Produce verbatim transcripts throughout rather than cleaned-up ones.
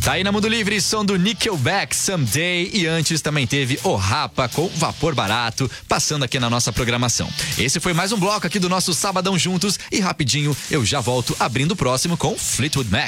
Tá aí na Mundo Livre, som do Nickelback, Someday, e antes também teve O Rapa com Vapor Barato, passando aqui na nossa programação. Esse foi mais um bloco aqui do nosso Sabadão Juntos e rapidinho eu já volto abrindo o próximo com Fleetwood Mac.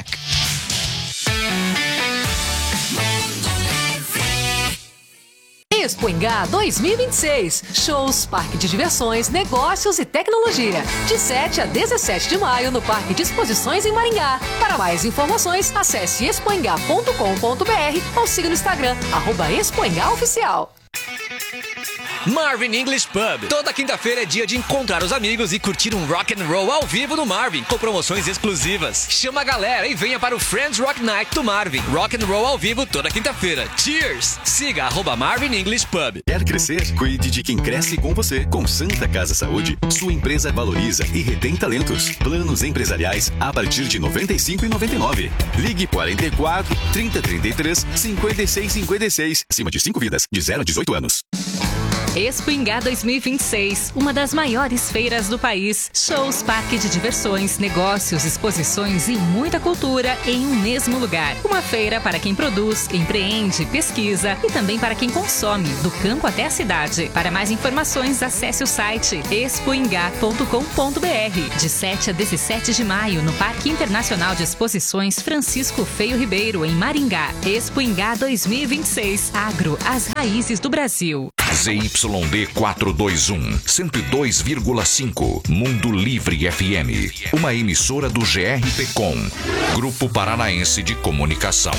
Expo Ingá dois mil e vinte e seis. Shows, parque de diversões, negócios e tecnologia. De sete a dezessete de maio no Parque de Exposições em Maringá. Para mais informações, acesse expoingá ponto com ponto br ou siga no Instagram, arroba Expoingá Oficial. Marvin English Pub. Toda quinta-feira é dia de encontrar os amigos e curtir um rock and roll ao vivo no Marvin, com promoções exclusivas. Chama a galera e venha para o Friends Rock Night do Marvin. Rock and roll ao vivo toda quinta-feira. Cheers! Siga arroba Marvin English Pub. Quer crescer? Cuide de quem cresce com você. Com Santa Casa Saúde, sua empresa valoriza e retém talentos. Planos empresariais a partir de noventa e cinco reais e noventa e nove centavos. Ligue quarenta e quatro, trinta, trinta e três, cinquenta e seis, cinquenta e seis. Acima de cinco vidas, de zero a dezoito anos. Expo Ingá dois mil e vinte e seis, uma das maiores feiras do país. Shows, parque de diversões, negócios, exposições e muita cultura em um mesmo lugar. Uma feira para quem produz, empreende, pesquisa e também para quem consome, do campo até a cidade. Para mais informações, acesse o site expoingá ponto com ponto br. De sete a dezessete de maio, no Parque Internacional de Exposições Francisco Feio Ribeiro, em Maringá. Expo Ingá dois mil e vinte e seis. Agro, as raízes do Brasil. Z Y D quatrocentos e vinte e um, cento e dois vírgula cinco, Mundo Livre F M, uma emissora do G R P Com, Grupo Paranaense de Comunicação.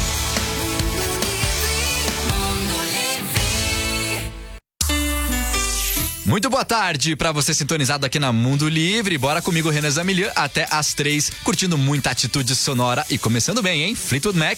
Muito boa tarde para você sintonizado aqui na Mundo Livre. Bora comigo, Renan Zamilian, até às três, curtindo muita atitude sonora e começando bem, hein? Fleetwood Mac